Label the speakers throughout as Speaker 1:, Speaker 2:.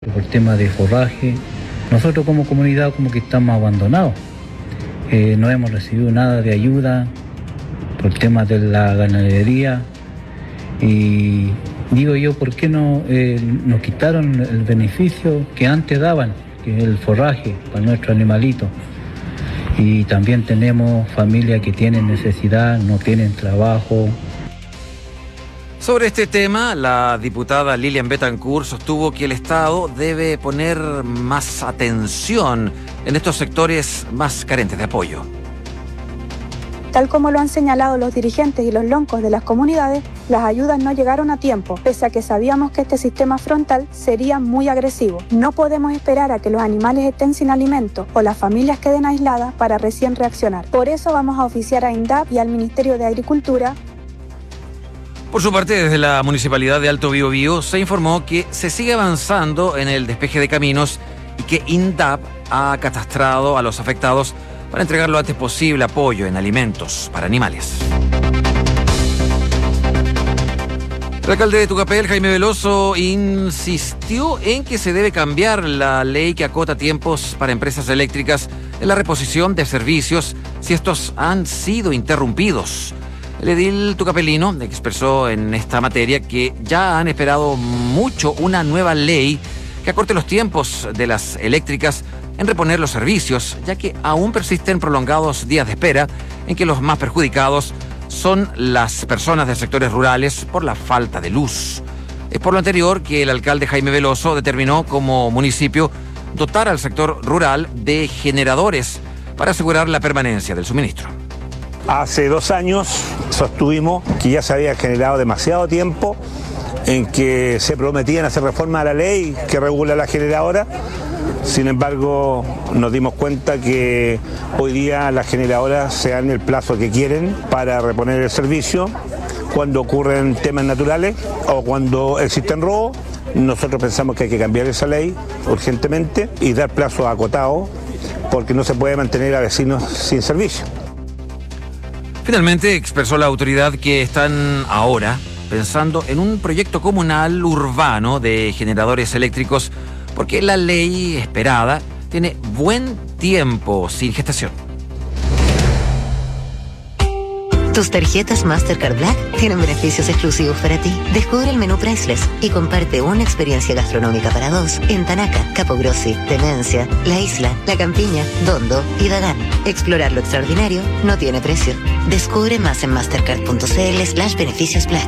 Speaker 1: por tema de forraje. Nosotros como comunidad como que estamos abandonados. No hemos recibido nada de ayuda por el tema de la ganadería. Y digo yo, ¿por qué no nos quitaron el beneficio que antes daban, que es el forraje para nuestros animalitos? Y también tenemos familias que tienen necesidad, no tienen trabajo.
Speaker 2: Sobre este tema, la diputada Lilian Bettencourt sostuvo que el Estado debe poner más atención en estos sectores más carentes de apoyo.
Speaker 3: Tal como lo han señalado los dirigentes y los loncos de las comunidades, las ayudas no llegaron a tiempo, pese a que sabíamos que este sistema frontal sería muy agresivo. No podemos esperar a que los animales estén sin alimento o las familias queden aisladas para recién reaccionar. Por eso vamos a oficiar a INDAP y al Ministerio de Agricultura.
Speaker 2: Por su parte, desde la Municipalidad de Alto Biobío se informó que se sigue avanzando en el despeje de caminos y que INDAP ha catastrado a los afectados para entregar lo antes posible apoyo en alimentos para animales. El alcalde de Tucapel, Jaime Veloso, insistió en que se debe cambiar la ley que acota tiempos para empresas eléctricas en la reposición de servicios si estos han sido interrumpidos. El edil tucapelino expresó en esta materia que ya han esperado mucho una nueva ley que acorte los tiempos de las eléctricas en reponer los servicios, ya que aún persisten prolongados días de espera en que los más perjudicados son las personas de sectores rurales por la falta de luz. Es por lo anterior que el alcalde Jaime Veloso determinó como municipio dotar al sector rural de generadores para asegurar la permanencia del suministro.
Speaker 4: Hace 2 años sostuvimos que ya se había generado demasiado tiempo en que se prometían hacer reforma a la ley que regula la generadora. Sin embargo, nos dimos cuenta que hoy día las generadoras se dan el plazo que quieren para reponer el servicio cuando ocurren temas naturales o cuando existen robos. Nosotros pensamos que hay que cambiar esa ley urgentemente y dar plazos acotados porque no se puede mantener a vecinos sin servicio.
Speaker 2: Finalmente, expresó la autoridad que están ahora pensando en un proyecto comunal urbano de generadores eléctricos porque la ley esperada tiene buen tiempo sin gestación.
Speaker 5: Tus tarjetas Mastercard Black tienen beneficios exclusivos para ti. Descubre el menú Priceless y comparte una experiencia gastronómica para 2 en Tanaca, Capogrossi, Demencia, La Isla, La Campiña, Dondo y Dagán. Explorar lo extraordinario no tiene precio. Descubre más en mastercard.cl/beneficios Black.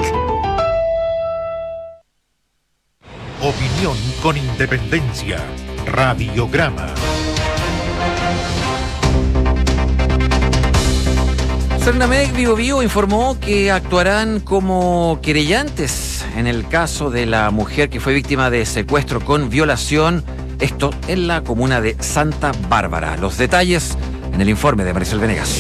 Speaker 6: Opinión con independencia. Radiograma.
Speaker 2: Cernamec Biobío informó que actuarán como querellantes en el caso de la mujer que fue víctima de secuestro con violación, esto en la comuna de Santa Bárbara. Los detalles en el informe de Maricel Venegas.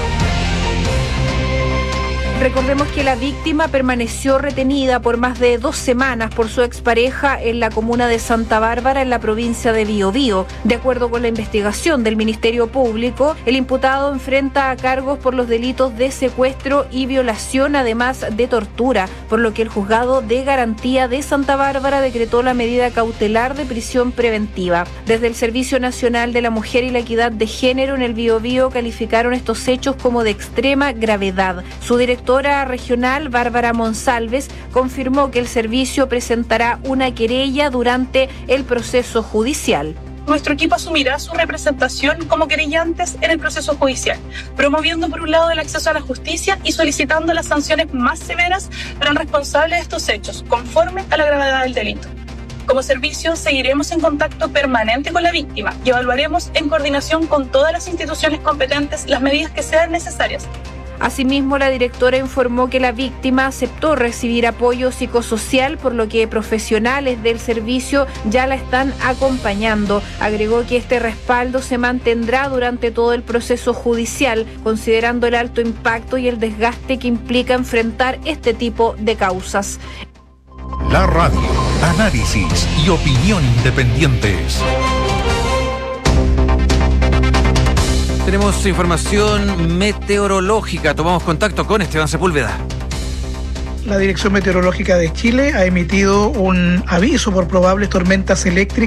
Speaker 7: Recordemos que la víctima permaneció retenida por más de 2 semanas por su expareja en la comuna de Santa Bárbara, en la provincia de Biobío. De acuerdo con la investigación del Ministerio Público, el imputado enfrenta cargos por los delitos de secuestro y violación, además de tortura, por lo que el Juzgado de Garantía de Santa Bárbara decretó la medida cautelar de prisión preventiva. Desde el Servicio Nacional de la Mujer y la Equidad de Género en el Biobío calificaron estos hechos como de extrema gravedad. Su directora regional, Bárbara Monsalves, confirmó que el servicio presentará una querella durante el proceso judicial.
Speaker 8: Nuestro equipo asumirá su representación como querellantes en el proceso judicial, promoviendo por un lado el acceso a la justicia y solicitando las sanciones más severas para el responsable de estos hechos, conforme a la gravedad del delito. Como servicio, seguiremos en contacto permanente con la víctima y evaluaremos en coordinación con todas las instituciones competentes las medidas que sean necesarias.
Speaker 7: Asimismo, la directora informó que la víctima aceptó recibir apoyo psicosocial, por lo que profesionales del servicio ya la están acompañando. Agregó que este respaldo se mantendrá durante todo el proceso judicial, considerando el alto impacto y el desgaste que implica enfrentar este tipo de causas.
Speaker 6: La radio, análisis y opinión independientes.
Speaker 2: Tenemos información meteorológica. Tomamos contacto con Esteban Sepúlveda.
Speaker 9: La Dirección Meteorológica de Chile ha emitido un aviso por probables tormentas eléctricas